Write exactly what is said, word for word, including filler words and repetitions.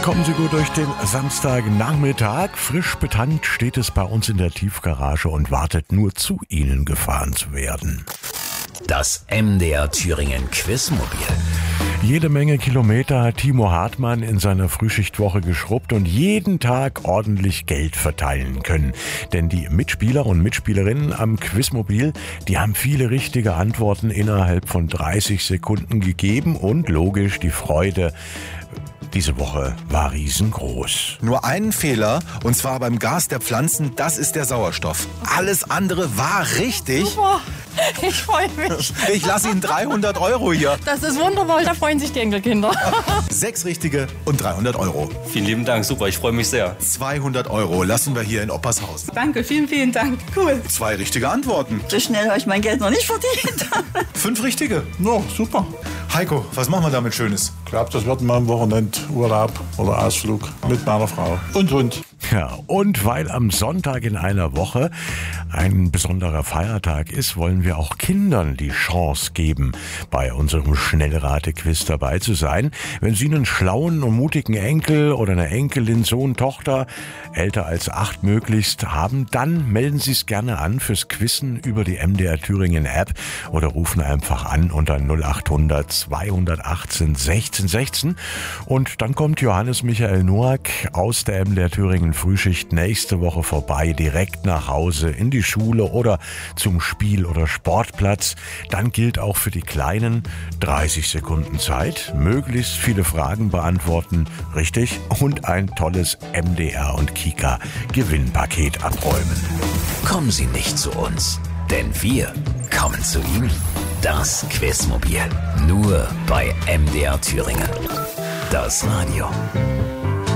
Kommen Sie gut durch den Samstagnachmittag. Frisch betankt steht es bei uns in der Tiefgarage und wartet nur zu Ihnen gefahren zu werden. Das M D R Thüringen Quizmobil. Jede Menge Kilometer hat Timo Hartmann in seiner Frühschichtwoche geschrubbt und jeden Tag ordentlich Geld verteilen können. Denn die Mitspieler und Mitspielerinnen am Quizmobil, die haben viele richtige Antworten innerhalb von dreißig Sekunden gegeben und logisch, die Freude diese Woche war riesengroß. Nur einen Fehler, und zwar beim Gas der Pflanzen, das ist der Sauerstoff. Alles andere war richtig. Super, ich freue mich. Ich lasse Ihnen dreihundert Euro hier. Das ist wundervoll, da freuen sich die Enkelkinder. Sechs richtige und dreihundert Euro. Vielen lieben Dank, super, ich freue mich sehr. zweihundert Euro lassen wir hier in Oppershaus. Danke, vielen, vielen Dank. Cool. Zwei richtige Antworten. So schnell habe ich mein Geld noch nicht verdient. Fünf richtige. Ja, super. Heiko, was machen wir damit Schönes? Ich glaube, das wird mal ein Wochenendurlaub oder Ausflug mit meiner Frau und Hund. Ja, und weil am Sonntag in einer Woche ein besonderer Feiertag ist, wollen wir auch Kindern die Chance geben, bei unserem Schnellrate-Quiz dabei zu sein. Wenn Sie einen schlauen und mutigen Enkel oder eine Enkelin, Sohn, Tochter, älter als acht möglichst haben, dann melden Sie es gerne an fürs Quizzen über die M D R Thüringen App oder rufen einfach an unter null acht hundert zweihundertachtzehn sechzehn sechzehn. Und dann kommt Johannes Michael Noack aus der M D R Thüringen Frühschicht nächste Woche vorbei, direkt nach Hause, in die Schule oder zum Spiel- oder Sportplatz. Dann gilt auch für die Kleinen dreißig Sekunden Zeit, möglichst viele Fragen beantworten, richtig, und ein tolles M D R und Kika Gewinnpaket abräumen. Kommen Sie nicht zu uns, denn wir kommen zu Ihnen. Das Quizmobil, nur bei M D R Thüringen. Das Radio.